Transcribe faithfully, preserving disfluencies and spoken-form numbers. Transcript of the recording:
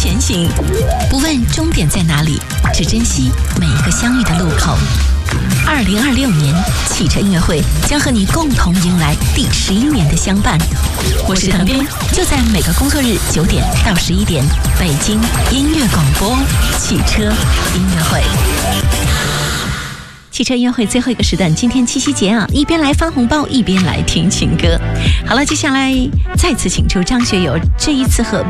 前行，不问终点在哪里，只珍惜每一个相遇的路口。二零二六年汽车音乐会将和你共同迎来第十一年的相伴。我是滕斌，就在每个工作日九点到十一点，北京音乐广播汽车音乐会。汽车音乐会最后一个时段，今天七夕节啊，一边来发红包，一边来听情歌。好了，接下来再次请出张学友，这一次和